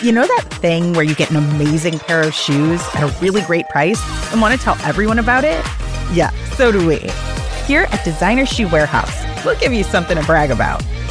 You know that thing where you get an amazing pair of shoes at a really great price and want to tell everyone about it? Yeah, so do we. Here at Designer Shoe Warehouse, we'll give you something to brag about.